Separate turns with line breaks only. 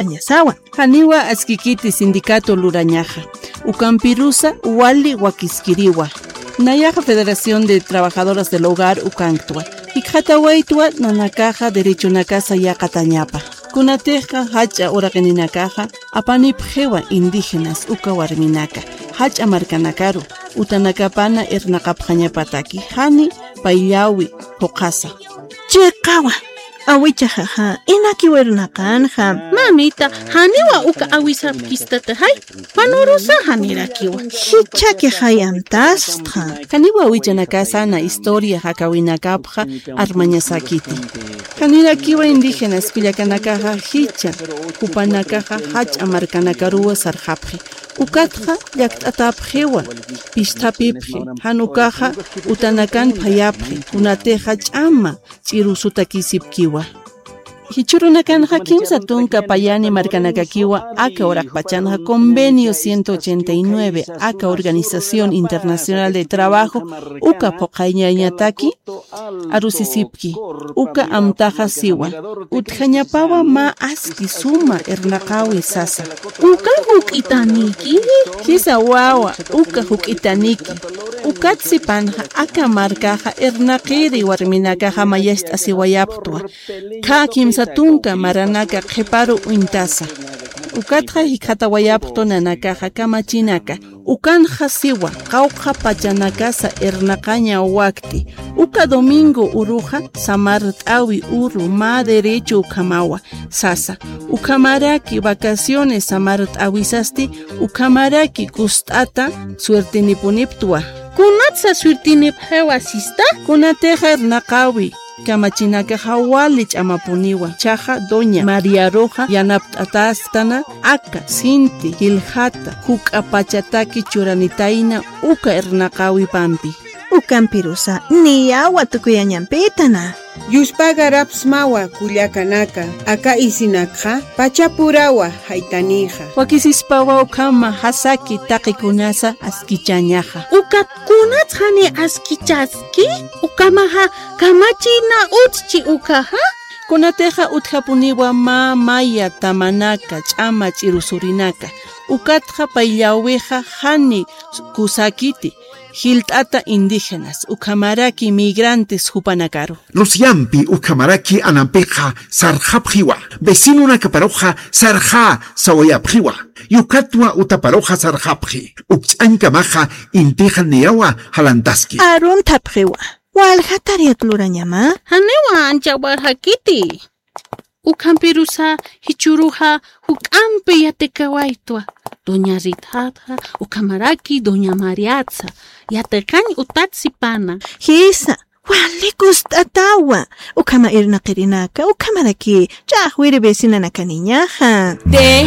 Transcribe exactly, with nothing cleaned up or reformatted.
t'añasawan.
Haniwa askikiti sindicato lurañaja. Ukampirusa wali wakiskiriwa. Nayaja Federación de Trabajadoras del Hogar Ukanctua. Ikhatawaitua nanakaja derecho nakasa yakatañapa. Kunateja hacha orageninakaja apanipjewa indígenas ukawarminaka. Hacha marcanacaro. Utanakapana ernakapjañapataki. Hani paillawi hokasa.
Chekawa. Awicha jaja, inaki wernakanja.
Mamita, haniwa uka awisa kistata hay. Panurusa hanirakiwa.
Hichaki hayamtastra.
Kaniwa awicha nakasana historia hakawinakapja armañasakiti. Kanirakiwa indígenas kuyakanakaja hicha. Upanakaja hach amarkanakaruwa sarjapje. Ukatja llaqt'atapjewa, pishtapipje, hanukaja utanakan phayapje, unateja ch'ama, ch'irusuta kisipkiwa. Hichurunakanja kimsa tunka payani markanakakiwa aka orakpachanja convenio ciento ochenta y nueve aka Organización Internacional de Trabajo uka poqayñañataki arusisipki uka amtaja siwa utjañapawa ma aski suma ernaqawi sasa
uka huk'itaniki
kisa wawa uka huk'itaniki ukatsi panja aka markaja ernaqiri warminakaja mayasht asiwayaptua ka kimsa tunka maranaka qhiparu uintasa ukatja hikata wayapto nanakaja kamachinaka ukanja siwa qawqa pachanakasa ernaqaña wakti uka domingo uruja samart'awi uru ma derecho ukamawa sasa ukamaraki vacaciones samart'awisasti ukamaraki kust'ata suertinipuniptua
kunatsa suertinip hewasista
kunateja ernaqawi kamachinaka hawali ch'amapuniwa chaja doña María Roja yanapt'atastana aka sinti hiljata huk'a pachataki churanitaina uka ernaqawi pampi
ukampirusa niyawa tukuyañampitana
Yuspagaraps mawa kullakanaka aka isinakja pachapurawa haytanija
wakisispawa ukama hasaki taqikunasa askichañaja
ukat kunatsani askichaski ukamaha kamachina utchi ukaha
kunateja utjapuniwa ma maya tamanaka ch'ama ch'irusurinaka ukatja payllaweja hani kusakiti Hilt'ata indígenas, ukamaraki migrantes hupanakaro.
Los yampi ukamaraki anampeja sarjapjiwa, vecino una caparoja sarja saoyapjiwa, yukatwa utaparoja sarjapji, ukchankamaja inteja neawa halantaski.
Arun tapjiwa, walhatariat lurañama.
Hanewa anchawarhakiti. Ukampirusa hichuruja hukampe yatekawaitwa. Doña Ritata, ukamaraki, Doña Mariatza, yatekañ utatsipana.
Hisa, walikustatawa, ukama irnaqirinaka, ukamaraki, chahwiri vecina nakaniñaja.
De